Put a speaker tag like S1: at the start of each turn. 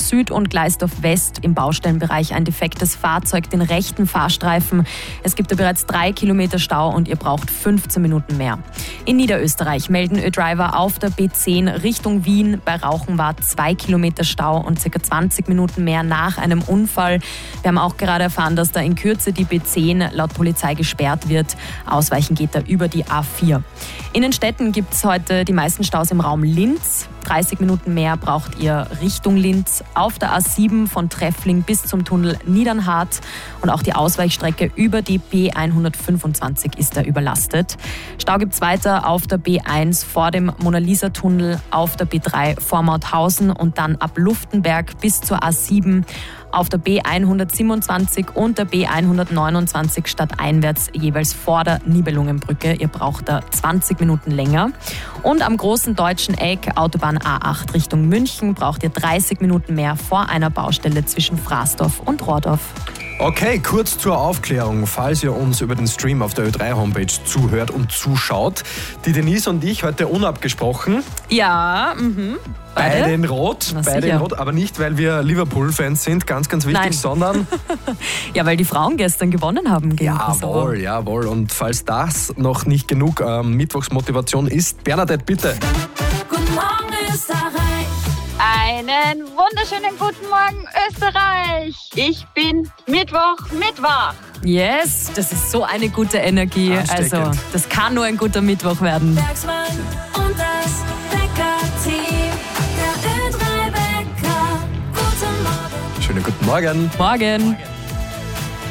S1: Süd und Gleisdorf West im Baustellenbereich ein defektes Fahrzeug den rechten Fahrstreifen. Es gibt da bereits 3 Kilometer Stau und ihr braucht 15 Minuten mehr. In Niederösterreich melden Ö-Driver auf der B10 Richtung Wien. Bei Rauchenwart 2 Kilometer Stau und ca. 20 Minuten mehr nach einem Unfall. Wir haben auch gerade erfahren, dass da in Kürze die B10 laut Polizei gesperrt wird. Ausweichen geht da über die A4. In den Städten gibt es heute die meisten Staus im Raum Linz. 30 Minuten mehr braucht ihr Richtung Linz. Auf der A7 von Treffling bis zum Tunnel Niedernhart. Und auch die Ausweichstrecke über die B125 ist da überlastet. Stau gibt es weiter auf der B1 vor dem Mona-Lisa-Tunnel, auf der B3 vor Mauthausen und dann ab Luftenberg bis zur A7. Auf der B127 und der B129 stadteinwärts jeweils vor der Nibelungenbrücke. Ihr braucht da 20 Minuten länger. Und am großen deutschen Eck, Autobahn A8 Richtung München, braucht ihr 30 Minuten mehr vor einer Baustelle zwischen Fraßdorf und Rohrdorf.
S2: Okay, kurz zur Aufklärung, falls ihr uns über den Stream auf der Ö3-Homepage zuhört und zuschaut. Die Denise und ich heute unabgesprochen.
S1: Ja,
S2: Beide in Rot, aber nicht, weil wir Liverpool-Fans sind, ganz, ganz wichtig, sondern...
S1: Ja, weil die Frauen gestern gewonnen haben gegen Kosovo.
S2: Jawohl. Und falls das noch nicht genug Mittwochsmotivation ist, Bernadette, bitte.
S3: Guten Morgen, Österreich.
S4: Einen wunderschönen guten Morgen, Österreich. Ich bin Mittwoch.
S1: Yes, das ist so eine gute Energie. Also, das kann nur ein guter Mittwoch werden.
S3: Bergsmann und das Wecker-Team. Der Ö3-Wecker. Guten Morgen.
S2: Schönen guten Morgen.
S1: Morgen.